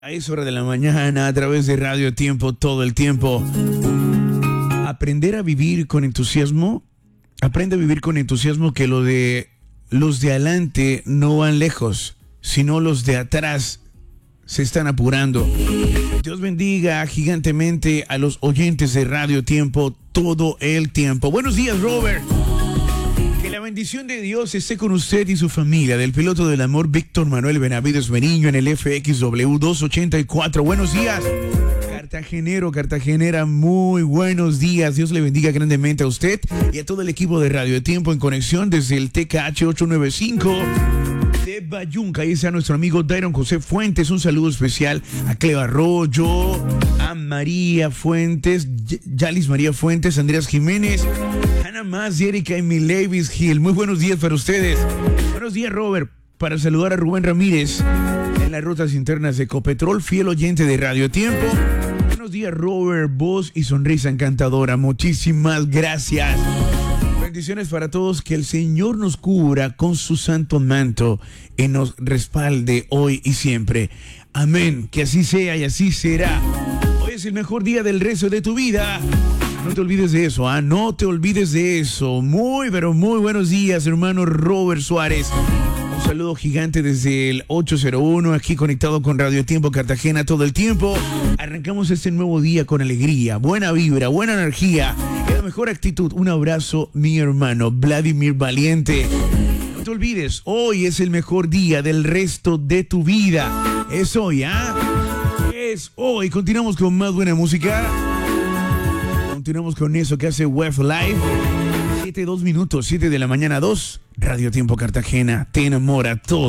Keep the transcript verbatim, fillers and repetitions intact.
A esa hora de la mañana, a través de Radio Tiempo, todo el tiempo. Aprender a vivir con entusiasmo. Aprende a vivir con entusiasmo, que lo de los de adelante no van lejos, sino los de atrás se están apurando. Dios bendiga gigantemente a los oyentes de Radio Tiempo todo el tiempo. Buenos días, Robert. Que la bendición de Dios esté con usted y su familia. Del piloto del amor, Víctor Manuel Benavides Beniño, en el F X W doscientos ochenta y cuatro. Buenos días, Cartagenero, Cartagenera, muy buenos días. Dios le bendiga grandemente a usted y a todo el equipo de Radio Tiempo en conexión desde el T K H ochocientos noventa y cinco de Bayunca. Ahí está nuestro amigo Dairon José Fuentes. Un saludo especial a Cleva Arroyo, a María Fuentes, Yalis María Fuentes, Andreas Jiménez, Ana Más, Erika y Milevis Gil. Muy buenos días para ustedes. Buenos días, Robert. Para saludar a Rubén Ramírez en las rutas internas de Ecopetrol, fiel oyente de Radio Tiempo. Buenos días, Robert, voz y sonrisa encantadora. Muchísimas gracias. Bendiciones para todos. Que el Señor nos cubra con su santo manto y nos respalde hoy y siempre. Amén. Que así sea y así será. Hoy es el mejor día del resto de tu vida. No te olvides de eso, ¿ah? No te olvides de eso. Muy, pero muy buenos días, hermano Robert Suárez. Un saludo gigante desde el ocho cero uno, aquí conectado con Radio Tiempo Cartagena todo el tiempo. Arrancamos este nuevo día con alegría, buena vibra, buena energía y la mejor actitud. Un abrazo, mi hermano Vladimir Valiente. No te olvides, hoy es el mejor día del resto de tu vida. Es hoy, ¿ah? Es hoy. Continuamos con más buena música. Continuamos con eso que hace Web Live. siete, dos minutos, siete de la mañana, dos. Radio Tiempo Cartagena, te enamora todo.